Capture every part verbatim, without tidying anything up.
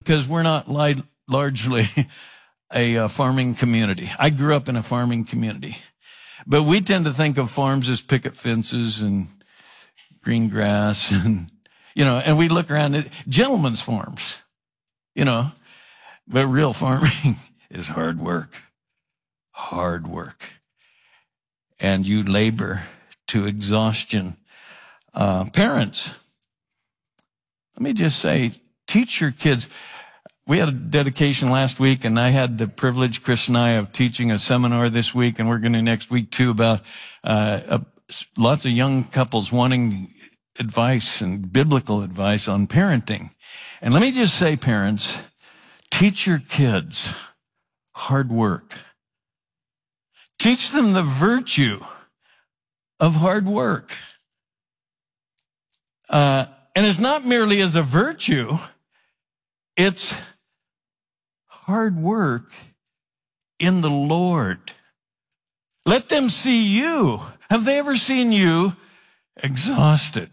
because we're not li- largely a uh, farming community. I grew up in a farming community, but we tend to think of farms as picket fences and green grass and, you know, and we look around at gentlemen's farms, you know, but real farming is hard work, hard work. And you labor to exhaustion. Uh, parents, let me just say, teach your kids. We had a dedication last week, and I had the privilege, Chris and I, of teaching a seminar this week, and we're going to next week too, about uh, uh, lots of young couples wanting advice and biblical advice on parenting. And let me just say, parents, teach your kids hard work. Teach them the virtue of hard work. Uh, and it's not merely as a virtue, it's hard work in the Lord. Let them see you. Have they ever seen you exhausted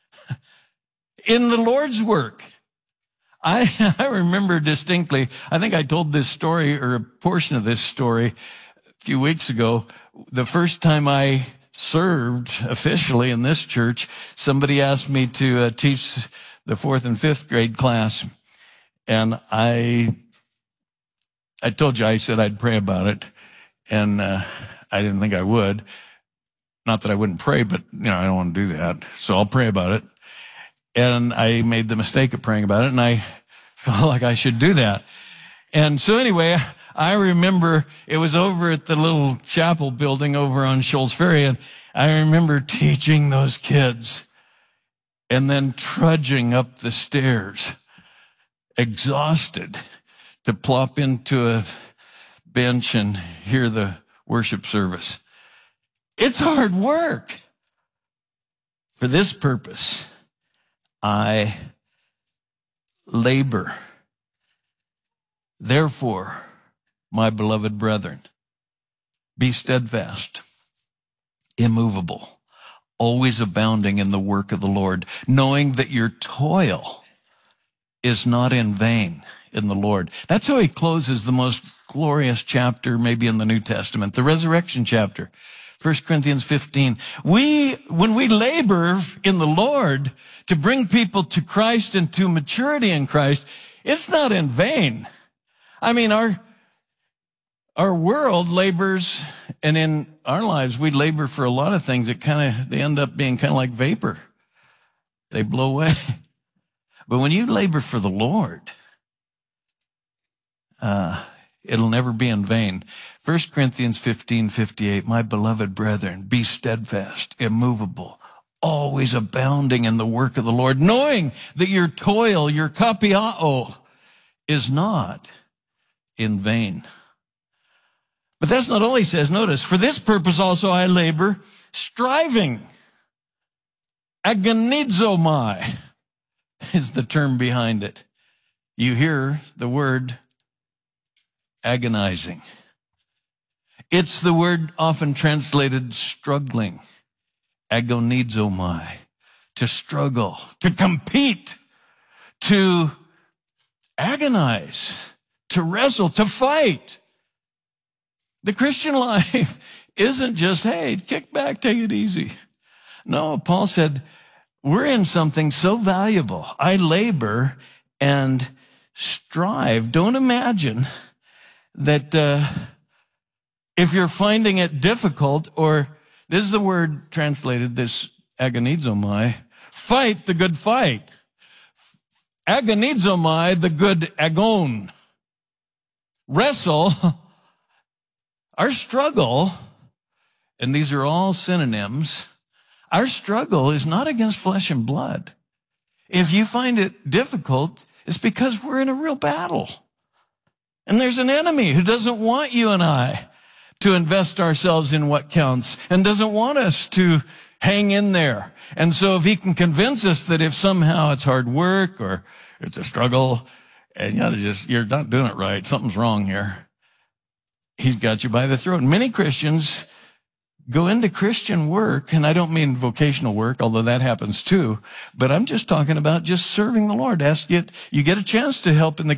in the Lord's work? I, I remember distinctly, I think I told this story or a portion of this story a few weeks ago. The first time I served officially in this church, somebody asked me to uh, teach the fourth and fifth grade class. And I, I told you, I said I'd pray about it. And, uh, I didn't think I would. Not that I wouldn't pray, but, you know, I don't want to do that. So I'll pray about it. And I made the mistake of praying about it, and I felt like I should do that. And so anyway, I remember it was over at the little chapel building over on Shoals Ferry, and I remember teaching those kids and then trudging up the stairs, exhausted, to plop into a bench and hear the worship service. It's hard work. For this purpose, I labor. Therefore, my beloved brethren, be steadfast, immovable, always abounding in the work of the Lord, knowing that your toil is not in vain in the Lord. That's how he closes the most glorious chapter maybe in the New Testament, the resurrection chapter. First Corinthians fifteen. We, when we labor in the Lord to bring people to Christ and to maturity in Christ, it's not in vain. I mean, our, our world labors, and in our lives, we labor for a lot of things that kind of, they end up being kind of like vapor. They blow away. But when you labor for the Lord, uh, it'll never be in vain. First Corinthians fifteen fifty-eight, my beloved brethren, be steadfast, immovable, always abounding in the work of the Lord, knowing that your toil, your kapiao, is not in vain. But that's not all he says. Notice, for this purpose also I labor, striving. Agonizomai is the term behind it. You hear the word agonizing. It's the word often translated struggling. Agonizomai. To struggle, to compete, to agonize, to wrestle, to fight. The Christian life isn't just, hey, kick back, take it easy. No, Paul said, we're in something so valuable. I labor and strive. Don't imagine that uh, if you're finding it difficult, or this is the word translated, this agonizomai, fight the good fight. Agonizomai, the good agon. Wrestle, our struggle, and these are all synonyms, our struggle is not against flesh and blood. If you find it difficult, it's because we're in a real battle. And there's an enemy who doesn't want you and I to invest ourselves in what counts and doesn't want us to hang in there. And so if he can convince us that if somehow it's hard work or it's a struggle and you know, just, you're not doing it right, something's wrong here, he's got you by the throat. And many Christians go into Christian work, and I don't mean vocational work, although that happens too, but I'm just talking about just serving the Lord. Ask it, you get a chance to help in the